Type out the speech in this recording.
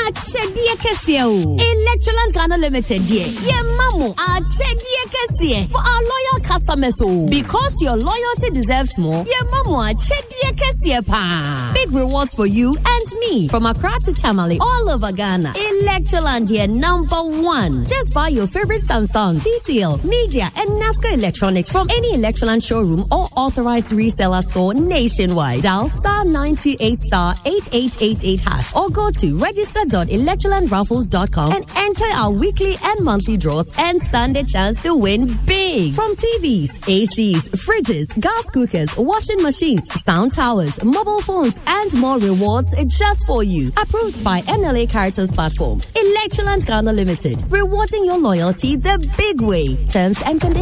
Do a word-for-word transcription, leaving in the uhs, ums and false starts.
Achedie kese o. Electroland Ghana Limited die. Ye mamu achedie kese for our loyal customers o. Because your loyalty deserves more. Ye mamu achedie kese pa. Big rewards for you and me from Accra to Tamale, all over Ghana. Electroland here number one. Just buy your favorite Samsung, T C L, Media, and Nasco Electronics from any Electroland showroom or authorized reseller store nationwide. Dial star nine two eight star eight eight eight eight hash or go to register dot electroland raffles dot com and enter our weekly and monthly draws and stand a chance to win big. From T Vs, A Cs, fridges, gas cookers, washing machines, sound towers, mobile phones, and more rewards just for you. Approved by N L A Caritas Platform. Electroland Ghana Limited. Rewarding your loyalty the big way. Terms and conditions